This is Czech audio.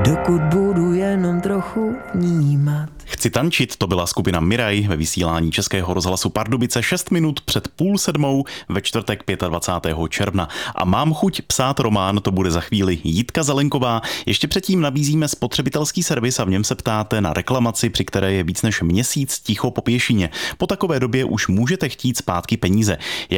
dokud budu jenom trochu vnímat. Chci tančit, to byla skupina Miraj ve vysílání Českého rozhlasu Pardubice 6 minut před 6:30 ve čtvrtek 25. června. A mám chuť psát román, to bude za chvíli Jitka Zelenková. Ještě předtím nabízíme spotřebitelský servis a v něm se ptáte na reklamaci, při které je víc než měsíc ticho po pěšině. Po takové době už můžete chtít zpátky peníze.